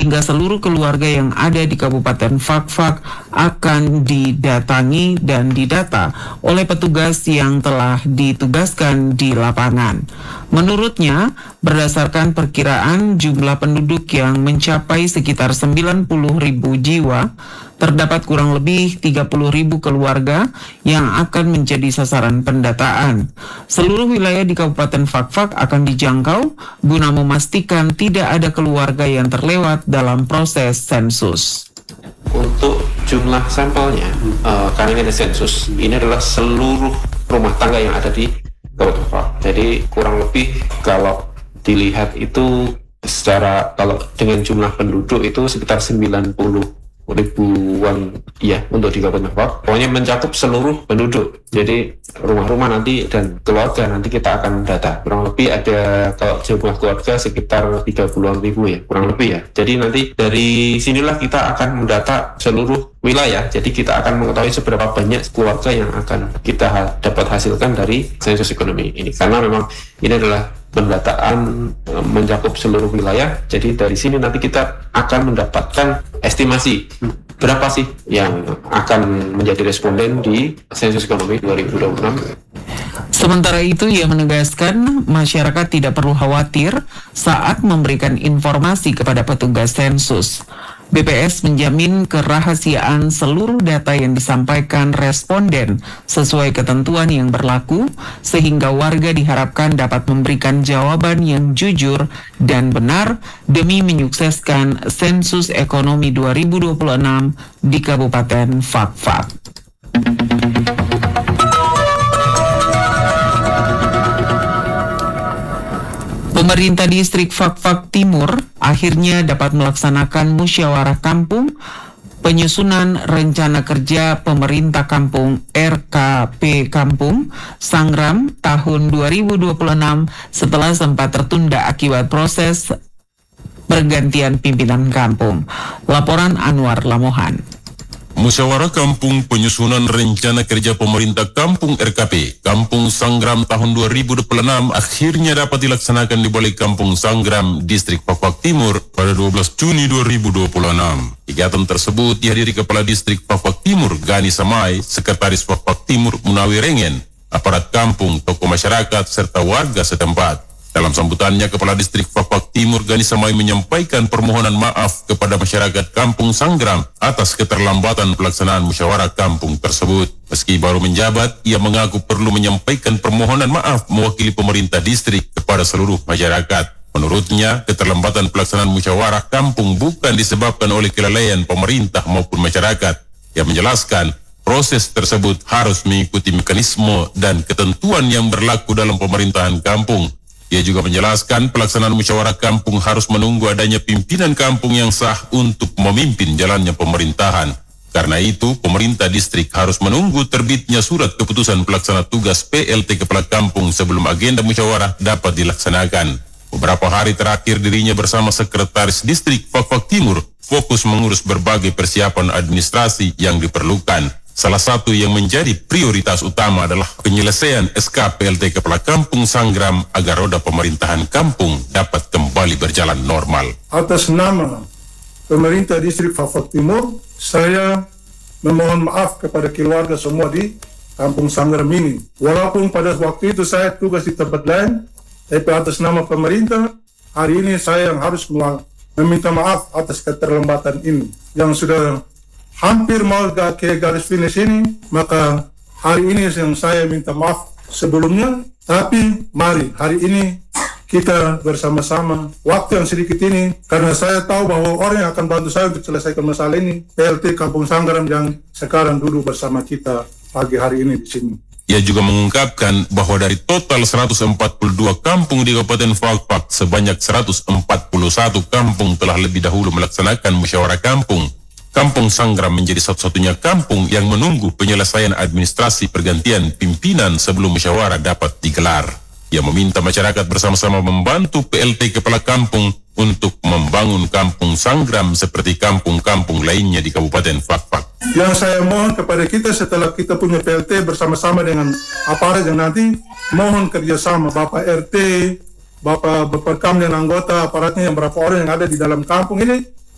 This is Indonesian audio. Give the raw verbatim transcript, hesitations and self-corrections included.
sehingga seluruh keluarga yang ada di Kabupaten Fakfak akan didatangi dan didata oleh petugas yang telah ditugaskan di lapangan. Menurutnya, berdasarkan perkiraan jumlah penduduk yang mencapai sekitar sembilan puluh ribu jiwa, terdapat kurang lebih tiga puluh ribu keluarga yang akan menjadi sasaran pendataan. Seluruh wilayah di Kabupaten Fakfak akan dijangkau guna memastikan tidak ada keluarga yang terlewat dalam proses sensus. Untuk jumlah sampelnya, uh, karena ini ada sensus, ini adalah seluruh rumah tangga yang ada di Kabupaten Fakfak. Jadi kurang lebih kalau dilihat itu secara, kalau dengan jumlah penduduk itu sekitar sembilan puluh ribuan ya untuk di Kabupaten Fakfak. Pokoknya mencakup seluruh penduduk. Jadi rumah-rumah nanti dan keluarga nanti kita akan data. Kurang lebih ada, kalau jumlah keluarga sekitar tiga puluhan ribu ya, kurang lebih ya. Jadi nanti dari sinilah kita akan mendata seluruh wilayah. Jadi kita akan mengetahui seberapa banyak keluarga yang akan kita ha- dapat hasilkan dari sensus ekonomi ini. Karena memang ini adalah pendataan e, mencakup seluruh wilayah. Jadi dari sini nanti kita akan mendapatkan estimasi berapa sih yang akan menjadi responden di sensus ekonomi dua ribu dua puluh enam. Sementara itu, ia menegaskan masyarakat tidak perlu khawatir saat memberikan informasi kepada petugas sensus. B P S menjamin kerahasiaan seluruh data yang disampaikan responden sesuai ketentuan yang berlaku, sehingga warga diharapkan dapat memberikan jawaban yang jujur dan benar demi menyukseskan sensus ekonomi dua ribu dua puluh enam di Kabupaten Fakfak. Pemerintah Distrik Fakfak Timur akhirnya dapat melaksanakan musyawarah kampung penyusunan rencana kerja pemerintah kampung R K P Kampung Sangram tahun dua ribu dua puluh enam setelah sempat tertunda akibat proses pergantian pimpinan kampung. Laporan Anwar Lamohan. Musyawarah Kampung Penyusunan Rencana Kerja Pemerintah Kampung R K P Kampung Sangram tahun dua ribu dua puluh enam akhirnya dapat dilaksanakan di Balai Kampung Sangram, Distrik Fakfak Timur pada dua belas Juni dua ribu dua puluh enam. Kegiatan tersebut dihadiri Kepala Distrik Fakfak Timur Gani Samai, Sekretaris Fakfak Timur Munawi Rengen, aparat kampung, tokoh masyarakat, serta warga setempat. Dalam sambutannya, Kepala Distrik Fakfak Timur Gani Samai menyampaikan permohonan maaf kepada masyarakat Kampung Sangram atas keterlambatan pelaksanaan musyawarah kampung tersebut. Meski baru menjabat, ia mengaku perlu menyampaikan permohonan maaf mewakili pemerintah distrik kepada seluruh masyarakat. Menurutnya, keterlambatan pelaksanaan musyawarah kampung bukan disebabkan oleh kelalaian pemerintah maupun masyarakat. Ia menjelaskan, proses tersebut harus mengikuti mekanisme dan ketentuan yang berlaku dalam pemerintahan kampung. Ia juga menjelaskan pelaksanaan musyawarah kampung harus menunggu adanya pimpinan kampung yang sah untuk memimpin jalannya pemerintahan. Karena itu, pemerintah distrik harus menunggu terbitnya surat keputusan pelaksana tugas P L T Kepala Kampung sebelum agenda musyawarah dapat dilaksanakan. Beberapa hari terakhir dirinya bersama Sekretaris Distrik Fakfak Timur fokus mengurus berbagai persiapan administrasi yang diperlukan. Salah satu yang menjadi prioritas utama adalah penyelesaian S K P L T Kepala Kampung Sangram agar roda pemerintahan kampung dapat kembali berjalan normal. Atas nama pemerintah Distrik Fakfak Timur, saya memohon maaf kepada keluarga semua di Kampung Sangram ini. Walaupun pada waktu itu saya tugas di tempat lain, tapi atas nama pemerintah, hari ini saya yang harus meminta maaf atas keterlambatan ini. Yang sudah hampir mau ke garis finish ini, maka hari ini yang saya minta maaf sebelumnya, tapi mari hari ini kita bersama-sama waktu yang sedikit ini, karena saya tahu bahwa orang yang akan bantu saya untuk selesaikan masalah ini, P L T Kampung Sangram yang sekarang duduk bersama kita pagi hari ini di sini. Ia juga mengungkapkan bahwa dari total seratus empat puluh dua kampung di Kabupaten Fakfak, sebanyak seratus empat puluh satu kampung telah lebih dahulu melaksanakan musyawarah kampung. Kampung Sangram menjadi satu-satunya kampung yang menunggu penyelesaian administrasi pergantian pimpinan sebelum musyawarah dapat digelar. Ia meminta masyarakat bersama-sama membantu P L T Kepala Kampung untuk membangun Kampung Sangram seperti kampung-kampung lainnya di Kabupaten Fakfak. Yang saya mohon kepada kita setelah kita punya P L T bersama-sama dengan aparat yang nanti, mohon kerjasama Bapak R T, Bapak Berperkam dan anggota aparatnya yang berapa orang yang ada di dalam kampung ini,